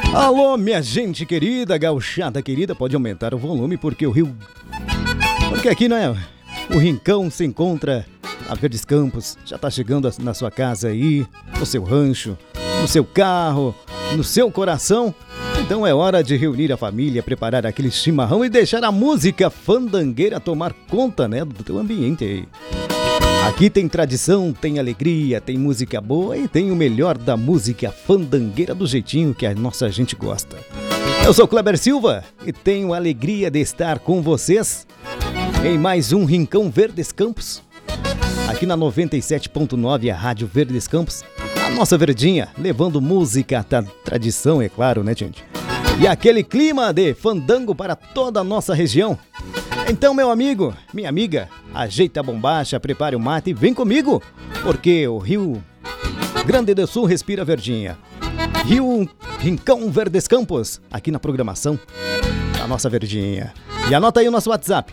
Alô, minha gente querida, gauchada querida, pode aumentar o volume porque aqui, né, o Rincão se encontra a Verdes Campos, já tá chegando na sua casa aí, no seu rancho, no seu carro, no seu coração. Então é hora de reunir a família, preparar aquele chimarrão e deixar a música fandangueira tomar conta, né, do teu ambiente aí. Aqui tem tradição, tem alegria, tem música boa e tem o melhor da música fandangueira do jeitinho que a nossa gente gosta. Eu sou Kleber Silva e tenho a alegria de estar com vocês em mais um Rincão Verdes Campos, aqui na 97.9, a Rádio Verdes Campos, a nossa verdinha, levando música da tradição, é claro, né, gente? E aquele clima de fandango para toda a nossa região. Então, meu amigo, minha amiga, ajeita a bombacha, prepare o mate e vem comigo, porque o Rio Grande do Sul respira verdinha. Rincão Verdes Campos, aqui na programação da nossa verdinha. E anota aí o nosso WhatsApp,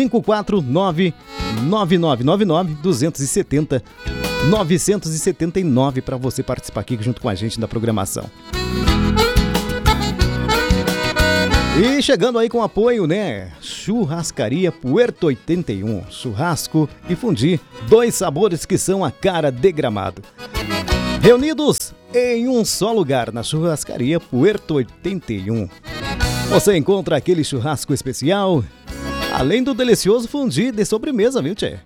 549-9929-270-979 para você participar aqui junto com a gente da programação. E chegando aí com apoio, né? Churrascaria Puerto 81. Churrasco e fundi, dois sabores que são a cara de Gramado. Reunidos em um só lugar, na Churrascaria Puerto 81. Você encontra aquele churrasco especial, além do delicioso fundi de sobremesa, viu, tchê?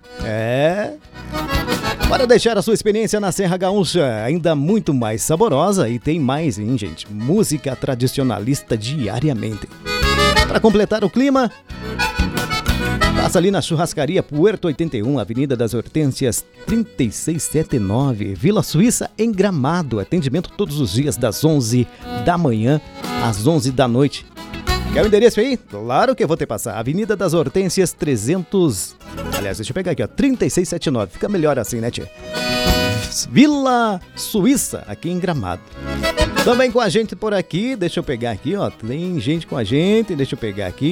Para deixar a sua experiência na Serra Gaúcha ainda muito mais saborosa, e tem mais, hein, gente? Música tradicionalista diariamente. Para completar o clima, passa ali na Churrascaria Puerto 81, Avenida das Hortênsias 3679, Vila Suíça, em Gramado. Atendimento todos os dias das 11 da manhã às 11 da noite. Quer o endereço aí? Claro que eu vou te passar. Avenida das Hortênsias 300... Aliás, deixa eu pegar aqui, ó. 3679. Fica melhor assim, né, tia? Vila Suíça, aqui em Gramado. Também com a gente por aqui, deixa eu pegar aqui, ó. Tem gente com a gente, deixa eu pegar aqui.